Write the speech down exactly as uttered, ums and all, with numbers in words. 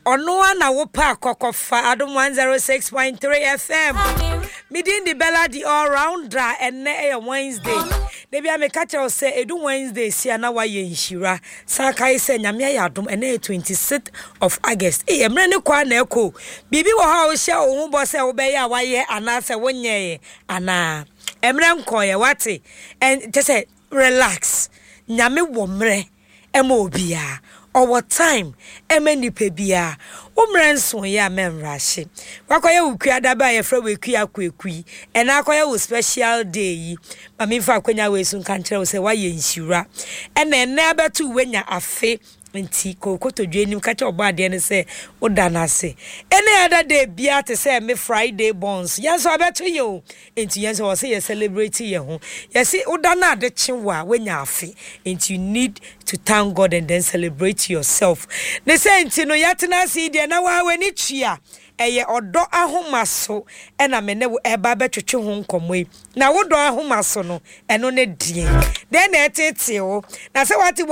Ono na wo pa kokofa Adom one oh six point three F M. Midin the Bella the all rounder and ne Wednesday. Debi a me catch us say edu Wednesday si na wa ye nhira. Sa kai say nyame ya Adom ene twenty-sixth of August. Eh emre ne kwa na eko. Bibi wo ha wo hye wo hu bo say wo be ya wa ye ana say wonye ana. Emre nko ye wate. And just say relax. Nyame wo mre ema obia. Our time ema nipa bia umre nso ya memrahye wakoye ukua daba ye fra wekua kwekui ena akoye wo special day yi mami fa akwanya we sun kan kire wo se waye nhira ena ena abetu wenya afe nti kokoto dwenim ka che obo ade ne se oda na se ena ada day bia te se me Friday bonds yanso abetu ye o nti yanso wo se ye celebrate ye ho ye se oda na ade chewa wenya afe nti you need to thank God and then celebrate yourself. Ne say nti no yatena si de na wa weni twia eye odo ahomaso e na me ne eba betwetwe ho nkomoi na wodo ahomaso no eno ne die den na etete o na se wati